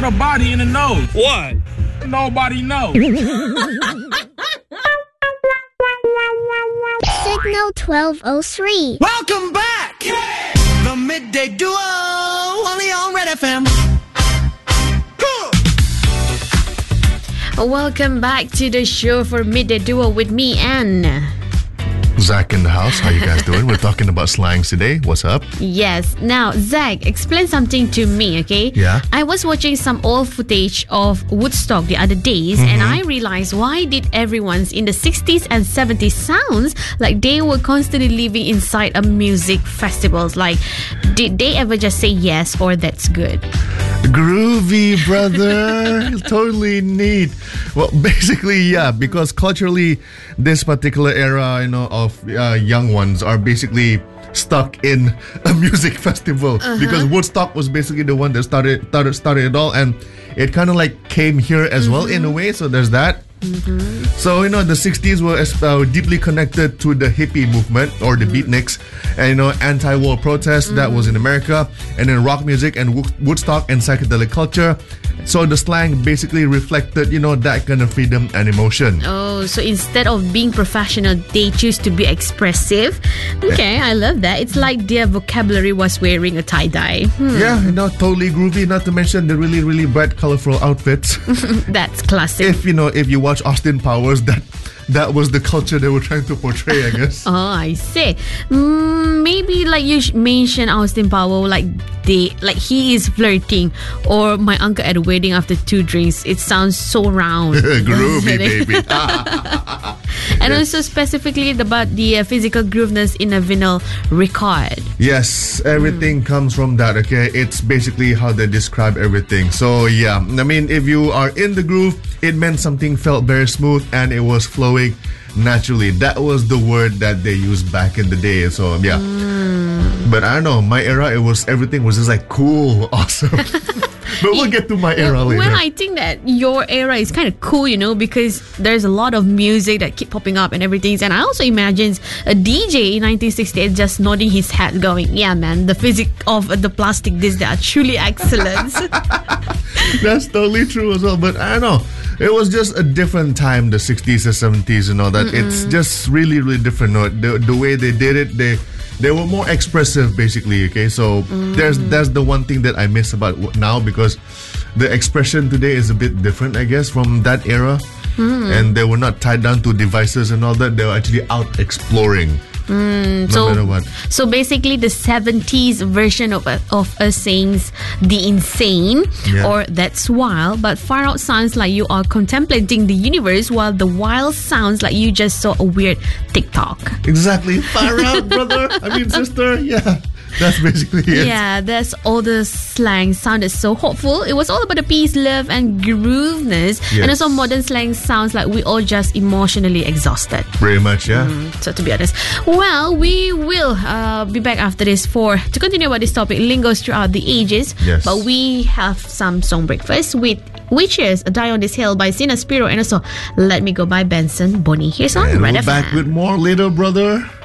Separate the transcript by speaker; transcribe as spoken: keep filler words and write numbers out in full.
Speaker 1: got a body in the nose.
Speaker 2: What?
Speaker 1: Nobody knows.
Speaker 3: Signal twelve oh three.
Speaker 4: Welcome back! Yeah! The Midday Duo, only on Red F M.
Speaker 5: Welcome back to the show for Midday Duo with me, Anne.
Speaker 6: Zach in the house. How you guys doing? We're talking about slangs today. What's up?
Speaker 5: Yes. Now, Zach, explain something to me, okay?
Speaker 6: Yeah.
Speaker 5: I was watching some old footage of Woodstock the other days,
Speaker 6: Mm-hmm.
Speaker 5: and I realized, why did everyone's in the sixties and seventies sounds like they were constantly living inside a music festivals? Like, did they ever just say yes or that's good?
Speaker 6: Groovy, brother. Totally neat. Well, basically, yeah, because culturally, this particular era, you know, of uh, young ones are basically stuck in a music festival, uh-huh. because Woodstock was basically the one that started started, started it all, and it kind of like came here as mm-hmm. well in a way. So there's that. Mm-hmm. So, you know, the sixties were uh, deeply connected to the hippie movement or the mm-hmm. beatniks, and, you know, anti-war protests mm-hmm. that was in America, and then rock music and wo- Woodstock and psychedelic culture. So the slang basically reflected, you know, that kind of freedom and emotion.
Speaker 5: Oh, so instead of being professional, they choose to be expressive. Okay, I love that. It's like their vocabulary was wearing a tie-dye. Hmm.
Speaker 6: Yeah, you know, totally groovy. Not to mention the really, really bright, colorful outfits.
Speaker 5: That's classic.
Speaker 6: If, you know, if you watch Austin Powers, that that was the culture they were trying to portray, I guess.
Speaker 5: Oh, I see. Mm, maybe like you mentioned Austin Powers, like they, like he is flirting, or my uncle at a wedding after two drinks. It sounds so round.
Speaker 6: Groovy, baby.
Speaker 5: And
Speaker 6: yes.
Speaker 5: also specifically about the uh, physical grooveness in a vinyl record.
Speaker 6: Yes, everything mm. comes from that, okay? It's basically how they describe everything. So, yeah, I mean, if you are in the groove, it meant something felt very smooth and it was flowing naturally. That was the word that they used back in the day. So, yeah. Mm. But I don't know, my era, it was, everything was just like cool, awesome. But we'll get to my era later.
Speaker 5: Well, I think that your era is kind of cool, you know, because there's a lot of music that keep popping up and everything. And I also imagine a D J in nineteen sixty-eight just nodding his head going, yeah, man, the physics of the plastic discs, they are truly excellent.
Speaker 6: That's totally true as well. But I don't know. It was just a different time, the sixties and seventies, you know, that Mm-mm. it's just really, really different. No? The, the way they did it, they... They were more expressive, basically, okay? So mm. there's that's the one thing that I miss about now, because the expression today is a bit different, I guess, from that era. Mm. And they were not tied down to devices and all that. They were actually out exploring.
Speaker 5: Mm,
Speaker 6: no
Speaker 5: so,
Speaker 6: matter what.
Speaker 5: So basically the seventies version of of us saying the insane yeah. or that's wild, but far out sounds like you are contemplating the universe, while the wild sounds like you just saw a weird TikTok.
Speaker 6: Exactly. Far out, brother. I mean, sister. Yeah. That's basically it.
Speaker 5: Yeah, that's all the slang sounded so hopeful. It was all about the peace, love, and grooveness. Yes. And also modern slang sounds like we all just emotionally exhausted.
Speaker 6: Pretty much, yeah.
Speaker 5: Mm, so to be honest. Well, we will uh, be back after this for to continue about this topic, lingos throughout the ages.
Speaker 6: Yes.
Speaker 5: But we have some song breakfast with Witches, Die on This Hill by Sina Spiro, and also Let Me Go by Benson Bonnie. Here's on
Speaker 6: and
Speaker 5: Red
Speaker 6: we're
Speaker 5: F M.
Speaker 6: Back with more later, brother.